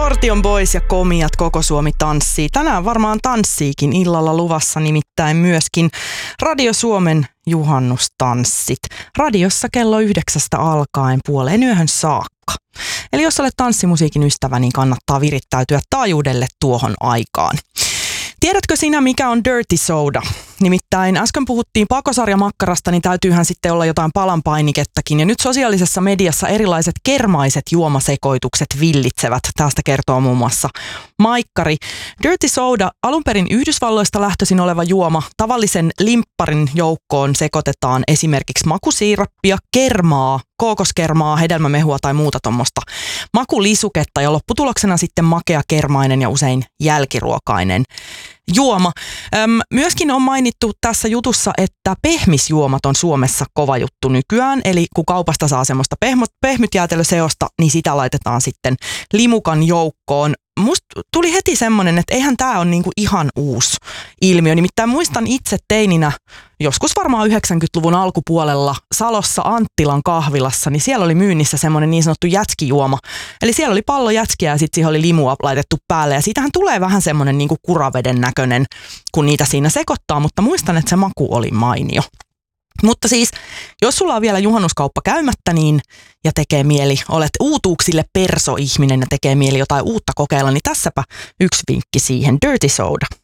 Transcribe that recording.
Sortion Boys ja Komiat, koko Suomi tanssii. Tänään varmaan tanssiikin illalla luvassa, nimittäin myöskin Radio Suomen juhannustanssit. Radiossa kello 9 alkaen puoleen yöhön saakka. Eli jos olet tanssimusiikin ystävä, niin kannattaa virittäytyä taajuudelle tuohon aikaan. Tiedätkö sinä, mikä on Dirty Soda? Nimittäin äsken puhuttiin pakosarjamakkarasta, niin täytyyhän sitten olla jotain palanpainikettakin. Ja nyt sosiaalisessa mediassa erilaiset kermaiset juomasekoitukset villitsevät. Tästä kertoo muun muassa Maikkari. Dirty Soda, alun perin Yhdysvalloista lähtöisin oleva juoma. Tavallisen limpparin joukkoon sekoitetaan esimerkiksi makusiirappia, kermaa, kookoskermaa, hedelmämehua tai muuta tuommoista makulisuketta. Ja lopputuloksena sitten makea, kermainen ja usein jälkiruokainen juoma. Myöskin on mainittu tässä jutussa, että pehmisjuomat on Suomessa kova juttu nykyään. Eli kun kaupasta saa semmoista pehmytjäätelöseosta, niin sitä laitetaan sitten limukan joukkoon. Musta tuli heti semmoinen, että eihän tämä ole niinku ihan uusi ilmiö. Nimittäin muistan itse teininä, joskus varmaan 90-luvun alkupuolella Salossa Anttilan kahvilassa, niin siellä oli myynnissä semmoinen niin sanottu jätskijuoma. Eli siellä oli pallo jätskiä ja sitten siihen oli limua laitettu päälle. Ja siitähän tulee vähän semmoinen niinku kuraveden näköinen, kun niitä siinä sekoittaa, mutta muistan, että se maku oli mainio. Mutta siis, jos sulla on vielä juhannuskauppa käymättä niin, ja tekee mieli, olet uutuuksille perso-ihminen ja tekee mieli jotain uutta kokeilla, niin tässäpä yksi vinkki siihen, Dirty Soda.